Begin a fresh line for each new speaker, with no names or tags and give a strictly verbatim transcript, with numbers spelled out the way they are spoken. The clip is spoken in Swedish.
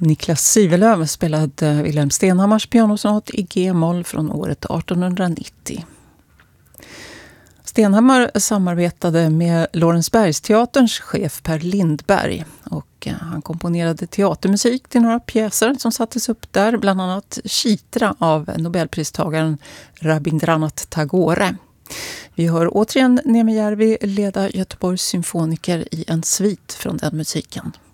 Niklas Sivelöv spelade Wilhelm Stenhammars pianosonat i G-moll från året artonhundranittio. Stenhammar samarbetade med Lorensbergsteaterns chef Per Lindberg och han komponerade teatermusik till några pjäser som sattes upp där, bland annat Chitra av Nobelpristagaren Rabindranath Tagore. Vi hör återigen Niemi Järvi leda Göteborgs symfoniker i en svit från den musiken.